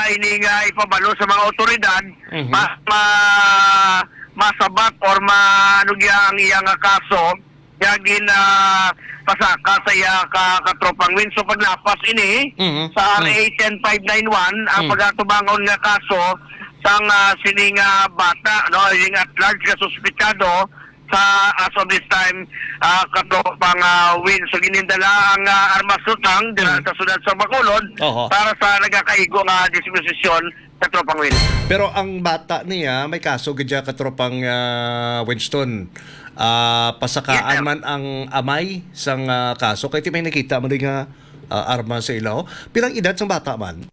ini nga ipabalo sa mga otoridad masabak or ano ang iyang kaso yagin pasaka sa iya katropang win. So paglapas ini sa RA 10591 ang pagatubangon nga kaso sang sining bata no yung at large nga suspitsado sa as of this time katropang win. So ginindala ang armas lutang dira sa sudad sa Bacolod para sa nagakaigo nga disposisyon sa tropang win. Pero ang bata niya may kaso gadya katropang Winston. Pasakaan man ang amay sang kaso kay ti may nakita mo nga armas sa ilaw. Pilang edad sang bata man?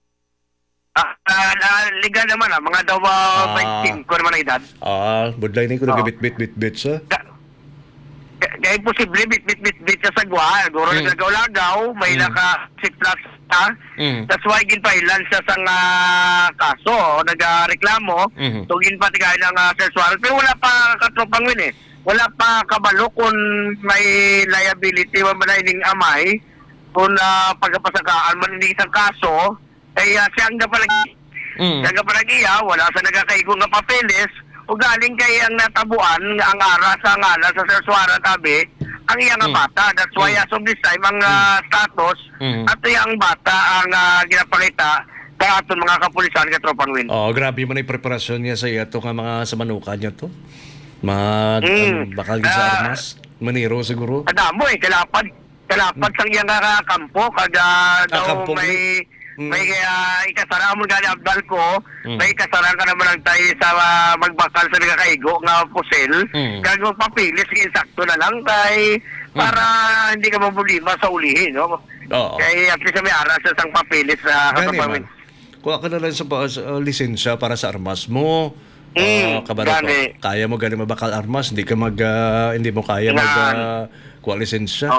Legal naman mga daw 15 ko naman ang edad. Budlay ni ko nagabit-bit sa. Kaya posible bit sa sagwa. Guro nagagaw-lagaw, may naka-siplas ta. That's why ginpailan siya sang kaso, nagareklamo. So ginpatigayan ng search warrant. Pero wala pa katropang win eh. Wala pa kabalo kung may liability man ining amay. Kung pagkapasakaan man ining isang kaso, ay siyang kapalagiya, wala sa nagakaigo nga papeles, o galing kay ang natabuan, ang ara sa ngala sa search warrant tabi, ang iyang bata. That's why as of this time, ang status, at yung bata ang ginapakita sa aton mga kapulisan katropang win. Grabe man ay preparasyon niya sa iyo nga mga samanukan niya to. Bakal sa armas. Maniro siguro. Adamo kalapad sa iyang kampo, kada daw may ikasara mo gani abdal ko, may ikasara ka naman ang tayo sa magbakal sa nagakaigo nga pusil, kaya papilis insakto na lang kay para hindi ka mabulima sa ulihin, no? Kaya at least may aras sa sang papilis sa katapamin. Kuha ka na lang sa lisensya para sa armas mo. Kaya mo gani mabakal armas, hindi mo kaya kuha lisensya.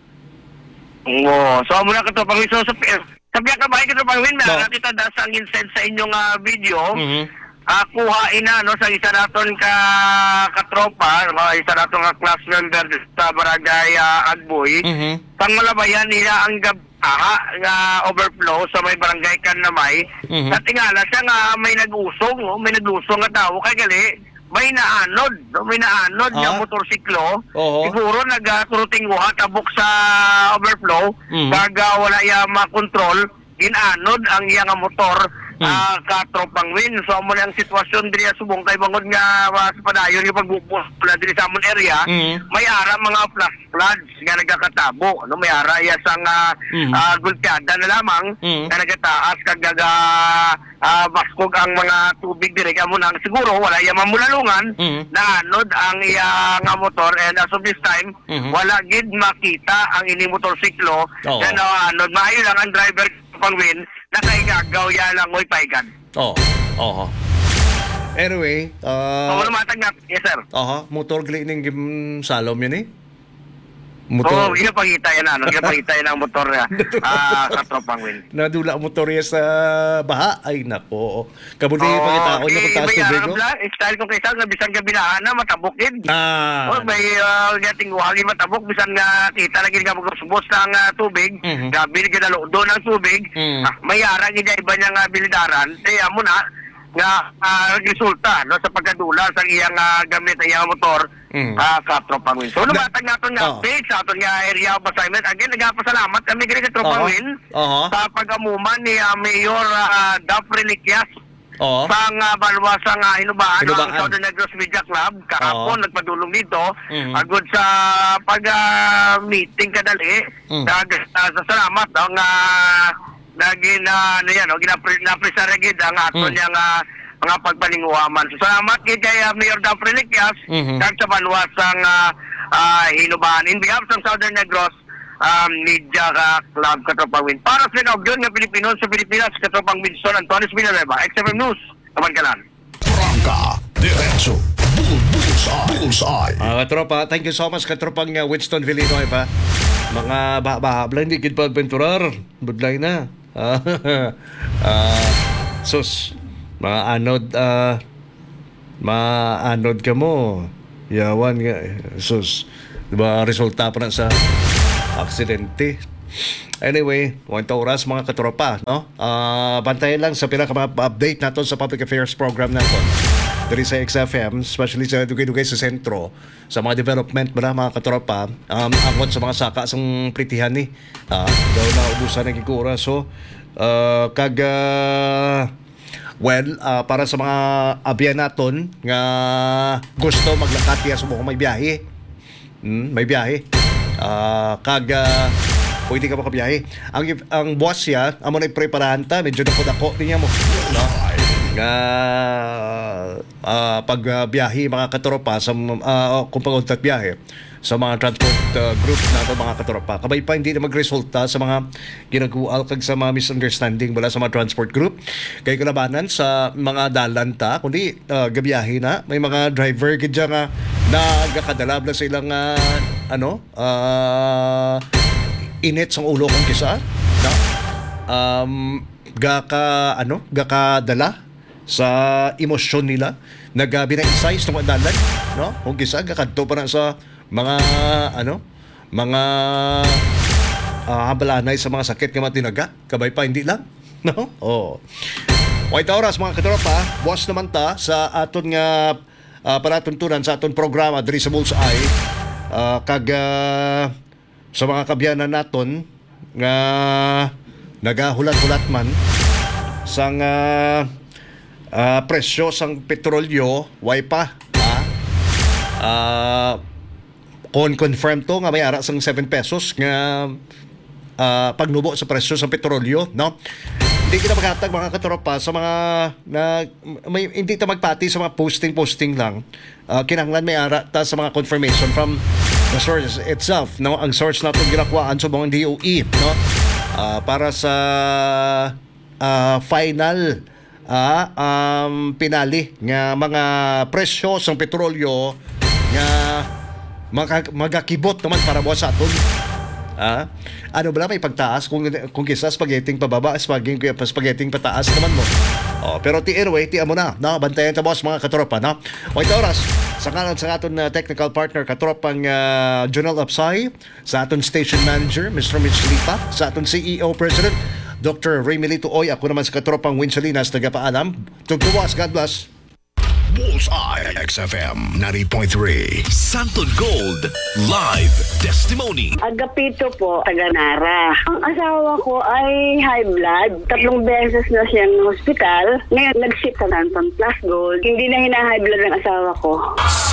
So muna ka to pangwiso sa sabi ka ba ito pang win na nakita da sang insend sa inyong video kuhain na no sa isa naton katropa isa naton nga class member sa barangay Agboy pangmalabayan nila ang nga overflow sa may barangay Kanamay at tingala siya nga may nag-usong nga tao kay gali may naanod yung motorsiklo. Siguro nagturuting tabok sa overflow. Baga wala yung makontrol, ginanod ang iyang motor katropang win. So amo ang sitwasyon diri sa subong kay bangod nga sa padayon yung pagbubos diri sa amon area, may ara mga flash floods nga nagakatabo. No, may ara ya sang gulpiada na lamang nga nagataas kag baskog ang mga tubig diri amo nang siguro wala ya mamulalungan naanod ang iyang motor and as of this time wala gid makita ang ini motorsiklo nga naanod. Maayo lang ang driver pang win nakaigagaw ya lang oy paigan. Anyway, wala matagap. Yes sir. Motor glining salom yun eh. Ginapakita yan ginapakita yan ang motor niya katropang win. Nadula ang motor niya sa baha. Ay nako. Kabuti pagkitaon niya kung taas tubig. Style kong kaisa nga bisan ka binahan na matabukid. May gating wagi matabok bisan nga kita lagi nga magbusbos ng tubig. Gabi ginalo do ng tubig. May ara gid iba niya nga bilidaran. Kaya mo na nga resulta no sa pagkadula sa iyang gamit ang iyang motor katropang win. So lumatag naton nga update sa aton nga area of assignment. Again nagapasalamat kami kini katropang win sa pag-amuman ni Mayor Dapre Liquias sang balwasang hinubaan ng Southern Negros Media Club kahapon nagpadulong dito agud sa pag-meeting kadali. Sa salamat nga naging ginapresara gid ang aton yang mga pagpalinguaman. So, salamat kay Mayor Dapre Liquias kag sa balwasang hinubaan in behalf ng Southern Negros Media Club katropang win. Para sa Pinoy nga Pilipino sa Pilipinas katropang Winston Antonis Villanueva, XFM News, Kabankalan. Prangka, diretso, bullseye. Katropa, thank you so much katropang Winston Villanueva. Mga bahabla, hindi kid pagbenturar. Budlay na. Sus, maanod ka mo. Yawan nga. Sus, diba resulta pa na sa aksidente. Anyway, 1 oras mga katropa, no? Bantayan lang sa pinaka-update natin sa public affairs program natin. Dari sa XFM, especially sa Dugay-Dugay sa sentro, sa mga development mga katropa, angkot sa mga saka sang pritihan ni. Daw na ubusan ng ikura. So, para sa mga abyan naton nga gusto maglakat ya sa may biyahe. May biyahe. Pwede ka makabiyahe. Ang boss ya, amo na ipreparahan ta, medyo dako niya mo. No? Pag biyahe mga katropa sa kung pag-untat biyahe sa mga transport group nato mga katropa, kabay pa hindi na magresulta sa mga ginagawa kag sa mga misunderstanding mula sa mga transport group kay kalabanan sa mga dalanta kundi gabiyahe na may mga driver gidya nga nagakadalab na sa ilang init sa ulo kung kisa no? Gakadala sa emosyon nila nagbinaisay sa mga dalan no kung kisa gakadto pa na sa mga habalanay sa mga sakit nga matinaga kabay pa hindi lang no White oras mga katropa boss naman ta sa aton nga panatuntunan sa aton programa diri sa Bullseye sa mga kabyanan naton nga nagahulat-hulat man sang presyo sang petrolyo way pa confirm to nga may ara sang 7 pesos nga pagnubo sa presyo sa petrolyo no hindi kita maghatag mga katropa sa mga hindi ta magpati sa mga posting lang kinahanglan may ara ta sa mga confirmation from the source itself no ang source natong ginakuhaan sa mga DOE no para sa final pinali nga mga presyo sa petrolyo nga magakibot naman para buwas sa aton. Ano ba may pagtaas kung kisa spaghetti pababa, spaghetti pataas naman mo. Pero anyway, amo na, no? Bantayan ta boss mga katropa, no? White oras sa kanan sa aton technical partner katropang Jonel Apsay, sa aton station manager Mr. Mitch Lipa, sa aton CEO President Dr. Ray Milito Oy, ako naman sa katropang Win Salinas, nagapaalam. Tugtuwas, God bless. Bullseye XFM 90.3. Santon Gold Live Testimony. Agapito po, taga-Nara. Ang asawa ko ay high blood. 3 beses na siyang hospital. Ngayon, nag-ship sa Santon Plus Gold. Hindi na hina-high blood ng asawa ko.